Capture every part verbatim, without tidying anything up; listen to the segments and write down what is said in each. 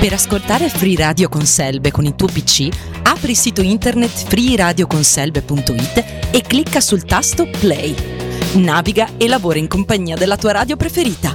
Per ascoltare Free Radio con Selbe con il tuo P C, apri il sito internet free radio con selbe punto it e clicca sul tasto Play. Naviga e lavora in compagnia della tua radio preferita.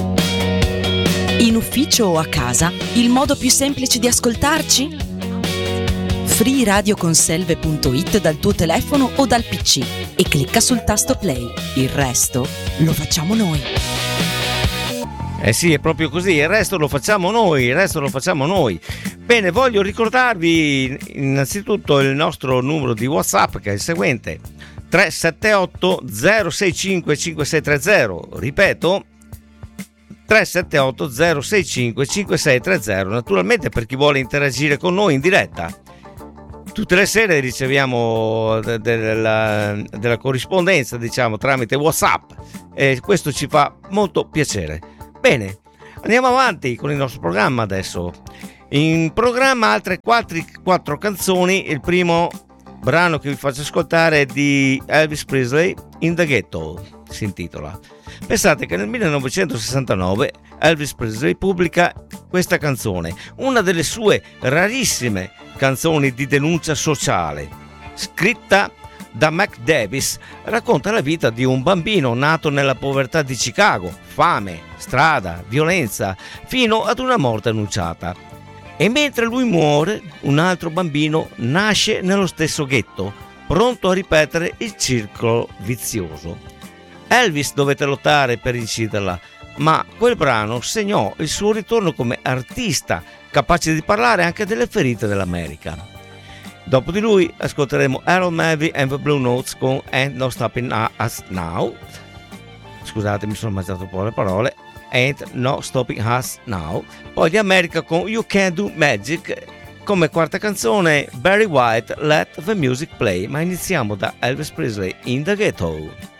In ufficio o a casa, il modo più semplice di ascoltarci? free radio con selbe punto it dal tuo telefono o dal P C e clicca sul tasto Play. Il resto lo facciamo noi. Eh sì, è proprio così, il resto lo facciamo noi, il resto lo facciamo noi. Bene, voglio ricordarvi innanzitutto il nostro numero di WhatsApp, che è il seguente: tre sette otto zero sei cinque cinque sei tre zero. Ripeto, tre sette otto zero sei cinque cinque sei tre zero. Naturalmente per chi vuole interagire con noi in diretta. Tutte le sere riceviamo de- de- della, della corrispondenza, diciamo, tramite WhatsApp, e questo ci fa molto piacere. Bene, andiamo avanti con il nostro programma adesso. In programma altre quattro canzoni. Il primo brano che vi faccio ascoltare è di Elvis Presley, In the Ghetto, si intitola. Pensate che nel millenovecentosessantanove Elvis Presley pubblica questa canzone, una delle sue rarissime canzoni di denuncia sociale, scritta da Mac Davis. Racconta la vita di un bambino nato nella povertà di Chicago, fame, strada, violenza, fino ad una morte annunciata. E mentre lui muore, un altro bambino nasce nello stesso ghetto, pronto a ripetere il circolo vizioso. Elvis dovette lottare per inciderla, ma quel brano segnò il suo ritorno come artista, capace di parlare anche delle ferite dell'America. Dopo di lui ascolteremo Harold Melvin and the Blue Notes con Ain't No Stopping Us Now. Scusate, mi sono mangiato un po' le parole. Ain't No Stopping Us Now. Poi di America con You Can Do Magic. Come quarta canzone Barry White, Let the Music Play. Ma iniziamo da Elvis Presley, In the Ghetto.